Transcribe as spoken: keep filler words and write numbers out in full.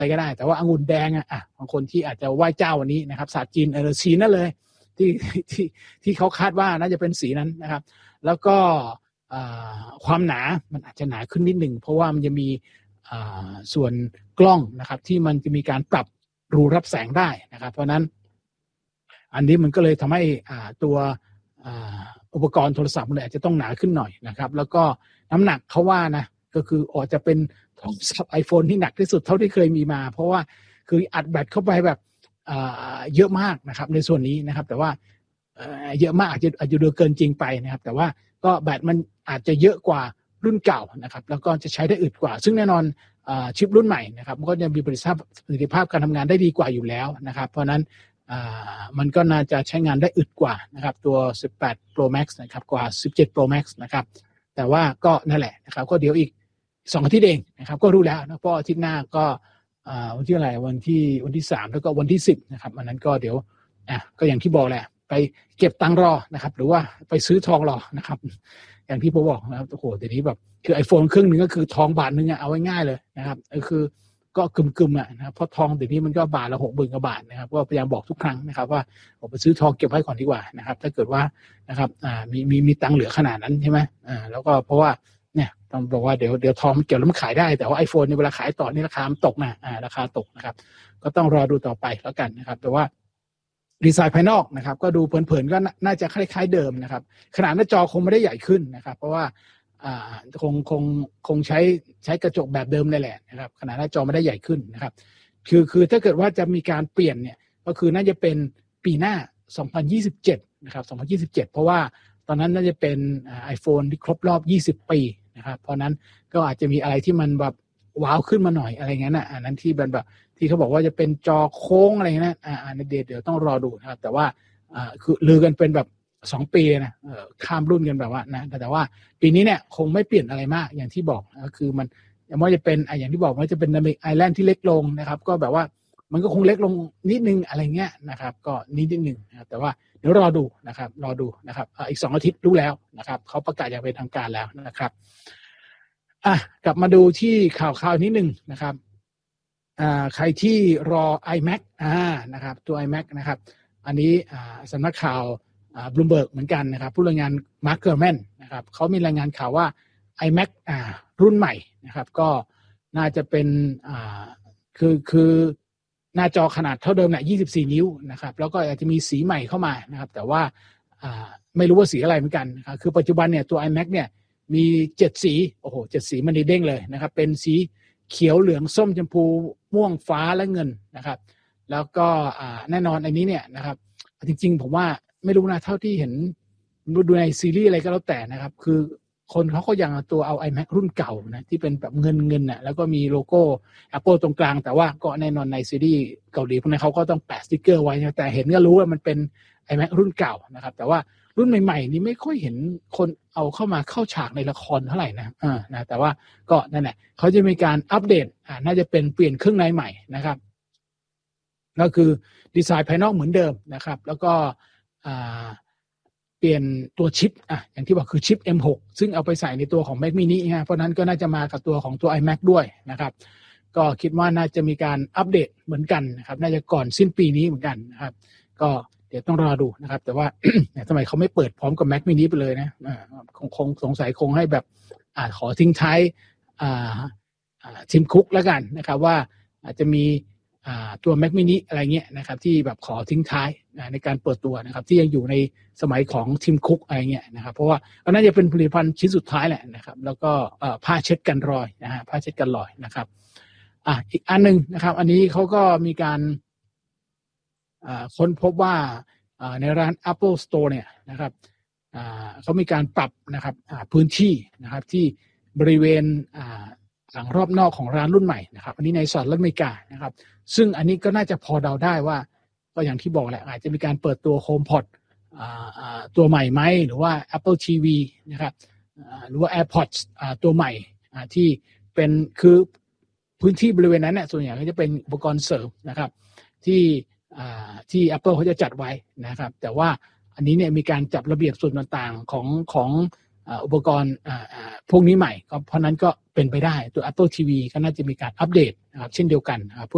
อะไรก็ได้แต่ว่าองุ่นแดงอ่ะอ่ะบางคนที่อาจจะไหว้เจ้าวันนี้นะครับศาสตร์จีนเออสีนั่นเลยที่ที่ที่เขาคาดว่าน่าจะเป็นสีนั้นนะครับแล้วก็ความหนามันอาจจะหนาขึ้นนิดหนึ่งเพราะว่ามันจะมีส่วนกล้องนะครับที่มันจะมีการปรับรูรับแสงได้นะครับเพราะนั้นอันนี้มันก็เลยทำให้ตัวอุปกรณ์โทรศัพท์มันอาจจะต้องหนาขึ้นหน่อยนะครับแล้วก็น้ำหนักเขาว่านะก็คืออาจจะเป็นโทรศัพท์ iPhone ที่หนักที่สุดเท่าที่เคยมีมาเพราะว่าคืออัดแบตเข้าไปแบบเยอะมากนะครับในส่วนนี้นะครับแต่ว่าเยอะมากอาจจะอาจจะดูเกินจริงไปนะครับแต่ว่าก็แบตมันอาจจะเยอะกว่ารุ่นเก่านะครับแล้วก็จะใช้ได้อึดกว่าซึ่งแน่นอนชิปรุ่นใหม่นะครับมันก็จะมีประสิทธิภาพประสิทธิภาพการทำงานได้ดีกว่าอยู่แล้วนะครับเพราะนั้นมันก็น่าจะใช้งานได้อึดกว่านะครับตัวสิบแปด Pro Max นะครับกว่าสิบเจ็ด Pro Max นะครับแต่ว่าก็นั่นแหละนะครับก็เดี๋ยวอีกสองอาทิตย์เองนะครับก็รู้แล้วนะเพราะอาทิตย์หน้าก็วันที่อะไรวันที่วันที่สามแล้วก็วันที่สิบนะครับอันนั้นก็เดี๋ยวอ่ะก็อย่างที่บอกแหละไปเก็บตังค์รอนะครับหรือว่าไปซื้อทองรอนะครับอย่างที่ผมบอกนะครับโอ้โหเดี๋ยวนี้แบบคือ iPhone เครื่องนึงก็คือทองบาทนึงอ่ะเอาไว้ง่ายเลยนะครับก็คือก็กึมๆอ่ะนะครับเพราะทองเดี๋ยวนี้มันก็บาทละหกหมื่นกว่าบาทนะครับก็พยายามบอกทุกครั้งนะครับว่าผมไปซื้อทองเก็บไว้ก่อนดีกว่านะครับถ้าเกิดว่านะครับอ่ามีมีมีตังค์เหลือขนาดนั้นใช่ไหมอ่าแล้วก็เพราะว่าเนี่ยต้องบอกว่าเดี๋ยวเดี๋ยวทองมันเก็บแล้วมันขายได้แต่ว่า iPhone ในเวลาขายต่อนี่ราคามันตกนะอ่าราคาตกนะครับก็ต้องรอดูต่อไปแล้วกันนะครับแต่ว่าดีไซน์ภายนอกนะครับก็ดูเผินๆก็น่าจะคล้ายๆเดิมนะครับขนาดหน้าจอคงไม่ได้ใหญ่ขึ้นนะครับเพราะว่าอ่าคงคงคงใช้ใช้กระจกแบบเดิมเลยแหละนะครับขนาดหน้าจอไม่ได้ใหญ่ขึ้นนะครับคือคือถ้าเกิดว่าจะมีการเปลี่ยนเนี่ยก็คือน่าจะเป็นปีหน้าสองพันยี่สิบเจ็ดนะครับสองพันยี่สิบเจ็ดเพราะว่าตอนนั้นน่าจะเป็นอ่า iPhone ที่ครบรอบยี่สิบปีนะครับเพราะนั้นก็อาจจะมีอะไรที่มันแบบว้าวขึ้นมาหน่อยอะไรเงี้ยนะอันนั้นที่เป็นแบบที่เขาบอกว่าจะเป็นจอโค้งอะไรเงี้ยนะอ่าในเดทเดี๋ยวต้องรอดูนะครับแต่ว่าอ่าคือลือกันเป็นแบบสองปีนะเอ่อข้ามรุ่นกันแบบว่านะแต่ว่าปีนี้เนี่ยคงไม่เปลี่ยนอะไรมากอย่างที่บอกก็คือมันไม่ว่าจะเป็นอ่าอย่างที่บอกว่าจะเป็นไอแลนด์ที่เล็กลงนะครับก็แบบว่ามันก็คงเล็กลงนิดนึงอะไรเงี้ยนะครับก็นิดนิดนึงนะครับแต่ว่าเดี๋ยวรอดูนะครับรอดูนะครับอ่าอีกสองอาทิตย์รู้แล้วนะครับเขาประกาศอย่างเป็นทางการแล้วนะครับอ่ะกลับมาดูที่ข่าวข่าวนิดนึงนะครับอ่าใครที่รอ iMac อ่านะครับตัว iMac นะครับอันนี้อ่าสำนักข่าวอ่า Bloomberg เหมือนกันนะครับผู้รายงาน Mark Gurman นะครับเขามีรายงานข่าวว่า iMac อ่ารุ่นใหม่นะครับก็น่าจะเป็นอ่าคือคือหน้าจอขนาดเท่าเดิมเนี่ยยี่สิบสี่นิ้วนะครับแล้วก็อาจจะมีสีใหม่เข้ามานะครับแต่ว่าอ่าไม่รู้ว่าสีอะไรเหมือนกันนะครับคือปัจจุบันเนี่ยตัว iMac เนี่ยมีเจ็ดสีโอ้โหเจ็ดสีมันเด้งเลยนะครับเป็นสีเขียวเหลืองส้มชมพูม่วงฟ้าและเงินนะครับแล้วก็แน่นอนอันนี้เนี่ยนะครับจริงๆผมว่าไม่รู้นะเท่าที่เห็นดูในซีรีส์อะไรก็แล้วแต่นะครับคือคนเขาก็ยังตัวเอา iMac รุ่นเก่านะที่เป็นแบบเงินเงินน่ะแล้วก็มีโลโก้ Apple ตรงกลางแต่ว่าก็แน่นอนในซีรีส์เกาหลีพวกนั้นเขาก็ต้องแปะสติ๊กเกอร์ไว้นะแต่เห็นก็รู้ว่ามันเป็น iMac รุ่นเก่านะครับแต่ว่ารุ่นใหม่ๆนี้ไม่ค่อยเห็นคนเอาเข้ามาเข้าฉากในละครเท่าไหร่นะอ่านะแต่ว่าก็นั่นแหละเขาจะมีการอัปเดตอ่าน่าจะเป็นเปลี่ยนเครื่องในใหม่นะครับก็คือดีไซน์ภายนอกเหมือนเดิมนะครับแล้วก็อ่าเปลี่ยนตัวชิปอ่ะอย่างที่บอกคือชิป เอ็ม หก ซึ่งเอาไปใส่ในตัวของ Mac mini ฮะเพราะนั้นก็น่าจะมากับตัวของตัว iMac ด้วยนะครับก็คิดว่าน่าจะมีการอัปเดตเหมือนกันนะครับน่าจะก่อนสิ้นปีนี้เหมือนกันนะครับก็เดี๋ยวต้องรอดูนะครับแต่ว่า ทำไมเขาไม่เปิดพร้อมกับ Mac mini ไปเลยนะคงคงสงสัยคงให้แบบอ่าขอทิ้งท้ายอ่าทีมคุกแล้วกันนะครับว่าอาจจะมีอ่าตัว Mac mini อะไรเงี้ยนะครับที่แบบขอทิ้งท้ายในการเปิดตัวนะครับที่ยังอยู่ในสมัยของทีมคุกอะไรเงี้ยนะครับเพราะว่าก็น่าจะเป็นผลิตภัณฑ์ชิ้นสุดท้ายแหละนะครับแล้วก็ผ้าเช็ดกันรอยนะฮะผ้าเช็ดกันรอยนะครับอ่ะอีกอันนึงนะครับอันนี้เขาก็มีการค้นพบว่าในร้าน Apple Store เนี่ยนะครับเขามีการปรับนะครับพื้นที่นะครับที่บริเวณหลังรอบนอกของร้านรุ่นใหม่นะครับอันนี้ในสหรัฐอเมริกานะครับซึ่งอันนี้ก็น่าจะพอเดาได้ว่าก็อย่างที่บอกแหละอาจจะมีการเปิดตัว HomePod ตัวใหม่ไหมหรือว่า Apple ที วี นะครับหรือว่า AirPods ตัวใหม่ที่เป็นคือพื้นที่บริเวณนั้นเนี่ยส่วนใหญ่ก็จะเป็นอุปกรณ์เสริมนะครับที่ที่ Apple เขาจะจัดไว้นะครับแต่ว่าอันนี้เนี่ยมีการจัดระเบียบส่วนต่างๆของของอุปกรณ์พวกนี้ใหม่ก็เพราะนั้นก็เป็นไปได้ตัว Apple ที วี ก็น่าจะมีการอัปเดตนะครับเช่นเดียวกันนะครับ